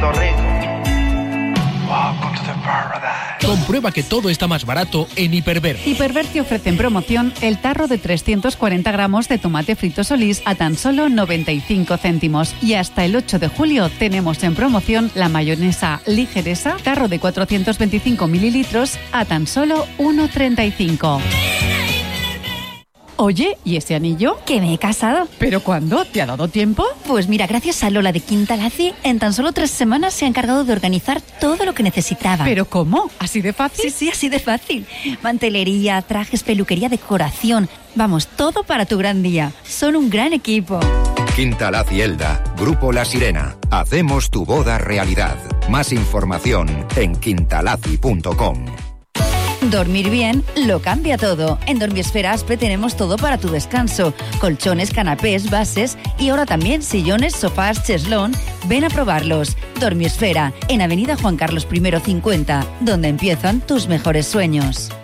Puerto Rico. Welcome to the paradise. Comprueba que todo está más barato en Hiperver. Hiperver te ofrece en promoción el tarro de 340 gramos de tomate frito Solís a tan solo 95 céntimos. Y hasta el 8 de julio tenemos en promoción la mayonesa ligeresa, tarro de 425 mililitros a tan solo 1,35. Oye, ¿y ese anillo? Que me he casado. ¿Pero cuándo? ¿Te ha dado tiempo? Pues mira, gracias a Lola de Quintalazzi, en tan solo 3 semanas se ha encargado de organizar todo lo que necesitaba. ¿Pero cómo? ¿Así de fácil? Sí, así de fácil. Mantelería, trajes, peluquería, decoración. Vamos, todo para tu gran día. Son un gran equipo. Quintalazzi Elda, Grupo La Sirena. Hacemos tu boda realidad. Más información en quintalazzi.com. Dormir bien lo cambia todo. En Dormiesfera Aspe tenemos todo para tu descanso. Colchones, canapés, bases y ahora también sillones, sofás, cheslón. Ven a probarlos. Dormiesfera, en Avenida Juan Carlos I 50, donde empiezan tus mejores sueños.